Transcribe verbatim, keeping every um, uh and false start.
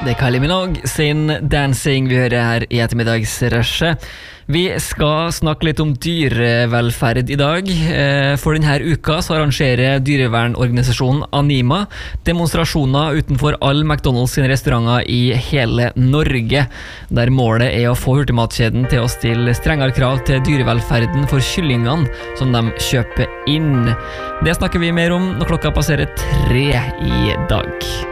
Det er Kylie Minogue sin Dancing vi hører her i ettermiddagsrushet. Vi skal snakke litt om dyrevelferd i dag. For denne uka så arrangerer dyrevernorganisasjonen Anima demonstrasjoner utenfor alle McDonalds sine restauranter i hele Norge, der målet er å få hurtigmatkjeden til å stille strengere krav til dyrevelferden for kyllingene som de kjøper inn. Det snakker vi mer om når klokka passerer tre i dag.